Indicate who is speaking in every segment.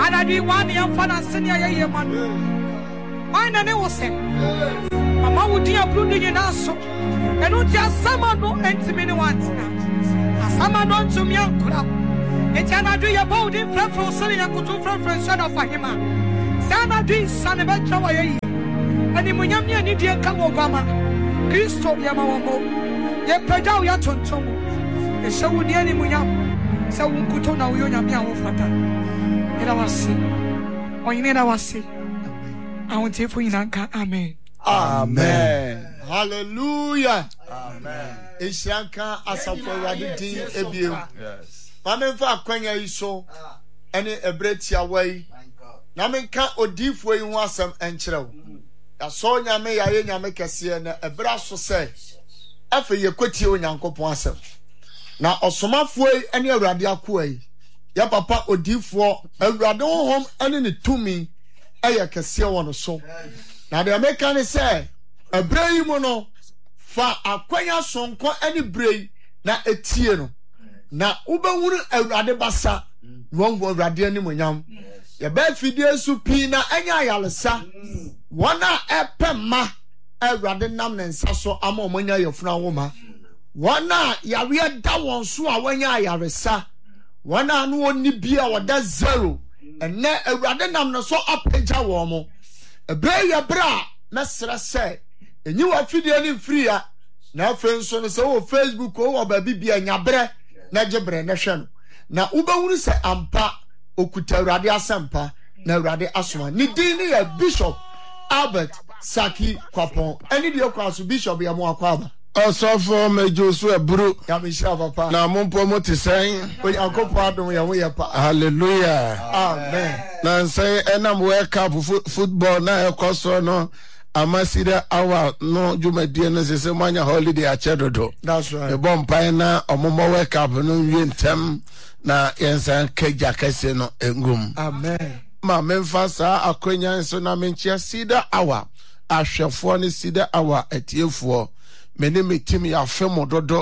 Speaker 1: Anadi one young father senior yeman. Why na ne was say? Mama would dear blue in us. And don't just summer no intimate ones now. A summer don't to me uncle. It's an do your body friend for selling a good friend son of him. Sana do son of a chaway. And in Munyamia need to come Obama. Christo Yamamo. Ye pedal ya tontomo. E so would any Munyam. So we could turn our young fata. And I was see. Or you need our see. I want to for you. Amen.
Speaker 2: Amen. Hallelujah. Amen. Ishanka asafo radidi ebiem. Yes. Mamenfa kwanya iso ene ebretia wai. Na menka odifo yi ho asem enkyerɛw. Ya so nyame ya ye nyame kese na ebra so se. Afa ye kwatie onyankopon asem. Na osomafo yi ene awurade akoa yi. Ya papa odifo awurade honhom ene ne tumi eye kese won so. Na de America ne se ebra yi mu no fa akwanya sonko ene brei na etie no. Na ubewuru awurade basa wongo awurade ani monyam. Ye ba fidie su pi na anya yalesa. Wana epema awurade nam ne nsa so ama omonya yefuna woma. Wana yawe da won so a wanya yaresa. Wana anu oni bia woda zero. Ene awurade nam ne so apeja wo mo. Ebra ya bra mesra se enyi wa fidie ni free a na afenso no se wo Facebook o wo ba bibia nyabre na jebre na hwe no na ubewuru se ampa okuta awurade asempa na awurade asoma ni din ni ya Bishop Albert Saki Kwapon eni de kwaso Bishop ya mo akwaba
Speaker 3: osofo mejosu eburu
Speaker 2: ya mishira papa
Speaker 3: na mompo mo tisen
Speaker 2: oyakopo adom ya wo ye pa.
Speaker 3: Hallelujah.
Speaker 2: Amen.
Speaker 3: Na say enam World Cup football na ekoso no amasida hour no jumadie no sese manya holiday achedodo.
Speaker 2: That's right.
Speaker 3: E bompai na omomo World Cup no ntem na yensan keja kese no engum.
Speaker 2: Amen.
Speaker 3: Ma memfa sa akwanya nso na menchia sida hour ahwefo ne sida hour etiefo mene metim ya femo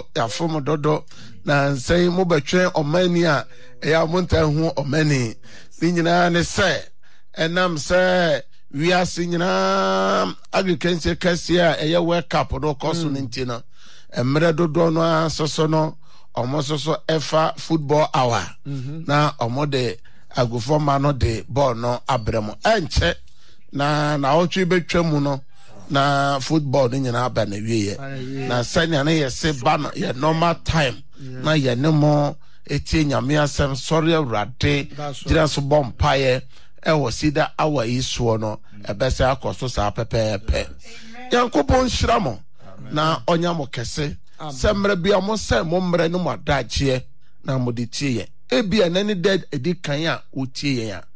Speaker 3: dodo na nsɛn mo betwe omani a ya monta hu omani ni nyina ne sɛ enam sɛ wiase nyina agriculture kase a ɛyɛ World Cup no koso no ntina emre dodo no asoso no omososo efa football hour na omode agufo ma no de ball no abremo enche na otwe betwa mu no na football ni nyina aba na wiye na sanya na yese ba no ye normal time na ye ne mo etie nyame asem sorry awrade gira so bompaye e wo sida awa isuo no ebese akoso sa pepepe yankopon hyiramo na onyamo kese semre bia mo se mo mre no madagie na mo de tie ebia nani dead edi kan a otie ya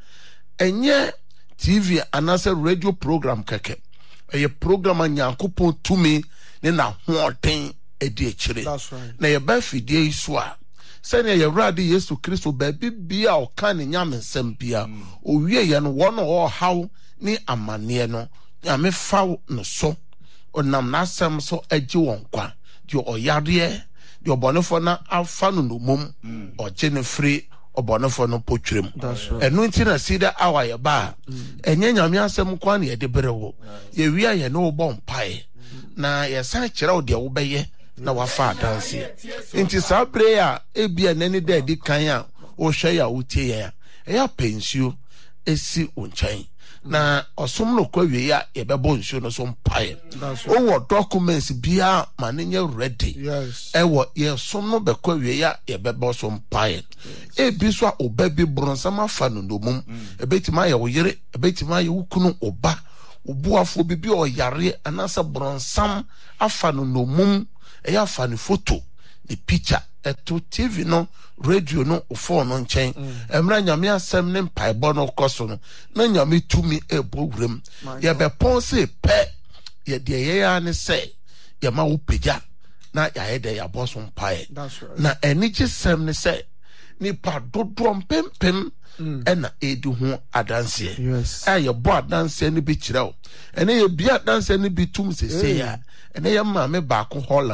Speaker 3: enye TV anase radio program keke a program nyankopon tumi ne na hoten edi ekire na ye ba fidie iso a sene ye wrade Yesu Kristo ba bibia o kan nyame nsem bia o wie ye no wono o haw ni amane no nyame faw no so onam na asem so agi won kwa di o yare di obonefo na afa no no mom o gene free obonefo no potwrem enu nti na sida awa ye ba enye nyame asem kwa na ye de berewo ye wia ye no bo mpae na ye san kire o de wo beye na wafa adanse nti sa prayer ebia nani da di kan a o hwe ya utie ya eya pensio esi onchen na osom no kwa wie ya ye bebo nsuo no so mpae o wo documents bia manenye ready wo ye som no be kwa wie ya ye bebo so mpae ebi so obabi bronsama fa no nomum ebetima ye wo yere ebetima ye wukunu oba obuafo bibi o yare anasa bronsam afa no nomum eya fa ni photo ni picture eto TV no radio no phone no nchen emra nyame asem ne mpaebo no koso no na nyame tumi ebo wurem ye be ponse pe ye de ye ya ne se ye ma wo peja na ya ye de ya boso mpae na enije sem ne se ni pa dodrom pempem ena edi ho adanse ye bo adanse ne bi kirew ene ye bia adanse ne bi tum sese ya ene ye ma me ba ko Holland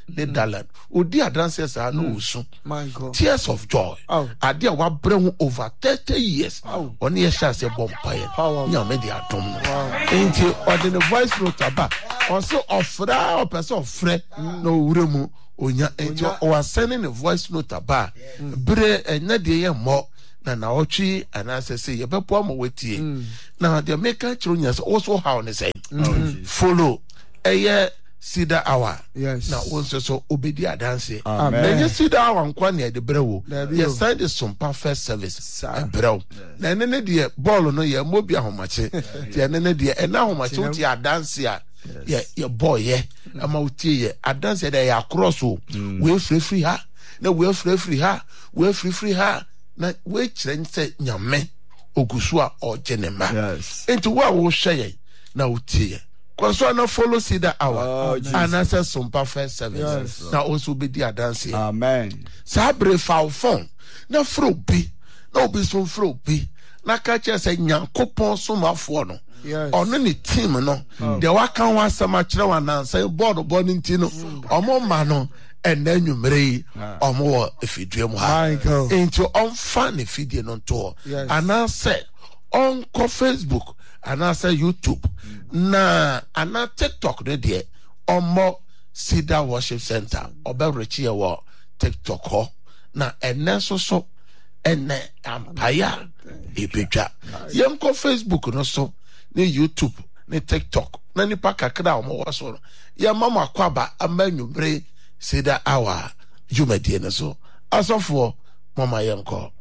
Speaker 3: Netherlands. Odi adanse sa no usu.
Speaker 2: My God.
Speaker 3: Tears of joy. Ade a wa brɛ over 30 years. Oni ye sha se bompaye. Nyame de adom no. Enti odi the voice note aba. Also ofra person ofre no wuremu onya enti o was sending a voice note aba. Bre enye de ye mo na otwi anase say ye bepo am wetie. Now the maker chrunyas also how ne say. Follow eye Sida hour.
Speaker 2: Yes.
Speaker 3: Now also obedi adanse.
Speaker 2: Amen.
Speaker 3: Na Sida hour nkwa na de brewo. Ye send some perfect service. Brewo. Na ne de ball no ye mobi ahomache. Ye ne de na ahomache uti adanse a ye boy ye. Ama uti ye adanse de ya cross o. We free ha. Na we free ha. We free ha. Na we kyerɛ sɛ nyame ogusu a ɔgyenema.
Speaker 2: Yes.
Speaker 3: Enti wo hwɛ na uti ye. Kwanso na follow Sida hour and answer some perfect service. Yes. Now also be the dance.
Speaker 2: Amen.
Speaker 3: Sabre foul phone. Na fro bi. Na obi so fro bi. Na ka che say Nyankopon so mafo no.
Speaker 2: Yes.
Speaker 3: Ono ni team no. De waka wan sama kire wan na say board nti no. Omo ma no and then you marry omo efidue mu ha. Into on fan efidie no to. And I say on Facebook and I say YouTube na ana TikTok de de omo Sida Worship Center oberechi e wo TikTok ho na ene so ene ampaya ebedwa yemko Facebook no so ne YouTube ne TikTok na nipa kakra omo wo so ya mama kwaba amanyumre Sida hour jumedie ne so asofo mama yemko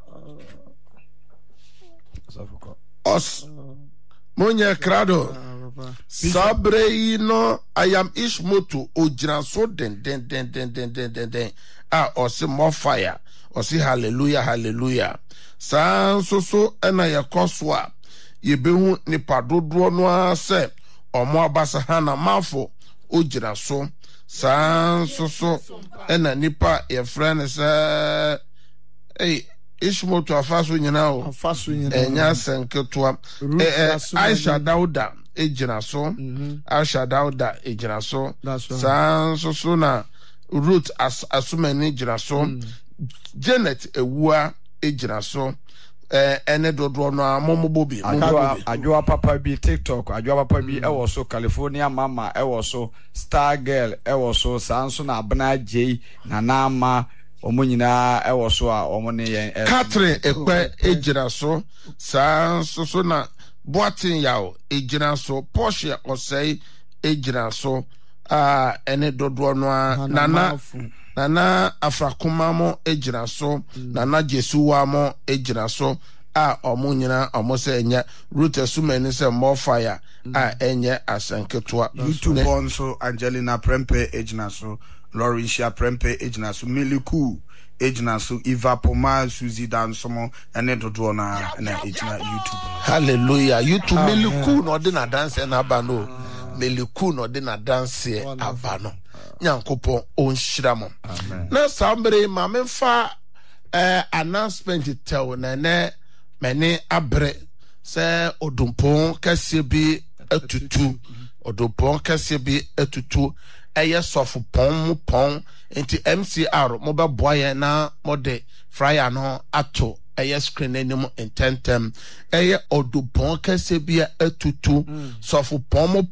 Speaker 3: os Monye krado Sabre no I am Ishmoto Ojira so den osi more fire osi hallelujah san so ena yakoswa yebehu nipa dodo no ase omo abasa hana mafo ojira so san so ena nipa ye friend se Ishmoto afaso nyina o enya senketoa Aisha Dauda ejina so Aisha Dauda ejina so san so na Ruth asumani ejina so Janet ewua ejina so ene dodo no amomobo bi
Speaker 4: adwoa papa bi TikTok adwoa papa bi ewo so California mama ewo so Star Girl ewo so san so na Abna J na nama omo nyina ewo so a omo ne yen
Speaker 3: Catherine ekwe ejira so san so na Boatin yawo ejira so Porsche osei ejira so ene dodo no nana afrakoma mo ejira so nana Jesuwa mo ejira so omo nyina omo se enya Ruth Asumani se more fire enye asanketwa
Speaker 5: YouTube on so Angelina Prempe ejina so Laurentia Prempe ejina so Miliku ejina so Eva Poma Suzy Dansomo ene dodo na ejina YouTube.
Speaker 3: Hallelujah. YouTube Miliku no de na dance na abano. Miliku no de na dance abano. Nyankopon onhyira mo. Na sambre ma memfa announcement tell na ne mene abre se odumpon kase bi atutu odumpon kase bi atutu eye sofu pon enti MCR mo be boye na mode fryer no ato eye screen anim intentem eye odupon kase bia atutu sofu pon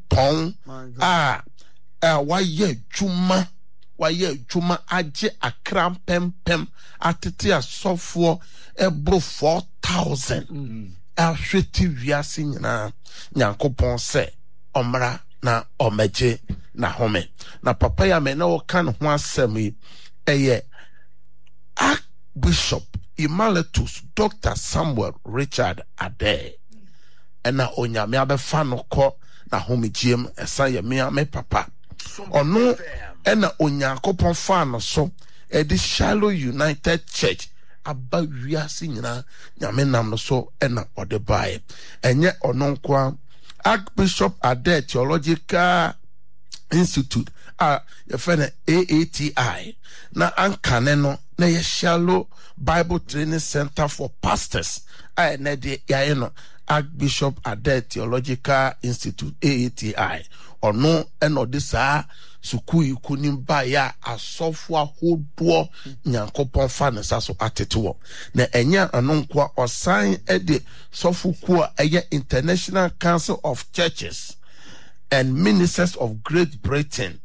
Speaker 3: waye juma age akram pempem atete asofo ebro 4000 ahweti wiase nyina Nyankopon se omra na omeje na home na papa ya me na wo kan ho asem yi eye Archbishop Emeritus Dr. Samuel Richard Ade ena onyame abefa no ko na homegiem esa ye me papa ono ena Onyankopon fa no so edi Shiloh United Church aba wiase nyina nyame nam no so ena ode bae enye ono nkwa Archbishop Ade Theological Institute your friend AATI na ankane no na ye Shiloh Bible Training Center for Pastors na de yae no Archbishop Adair Theological Institute AATI ono eno de saa sukuu kunim ba ya asofo ahodo nyankopon fa ne saso atetewo na enya anonkwa osan ede sofuku a eye International Council of Churches and Ministers of Great Britain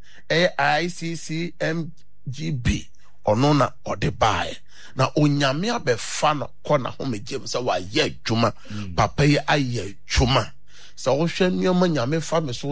Speaker 3: ICCMGB ono na ode bae na onyame abefa no kona homegem se wa ye adwuma papa yi aye adwuma se wo hwe nneoma nyame fa me so